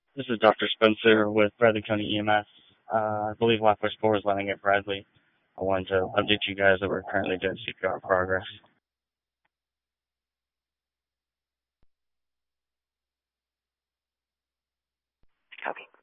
This is Dr. Spencer with Bradley County EMS. I believe Life Force 4 is landing at Bradley. I wanted to update you guys that we're currently doing CPR progress. Copy.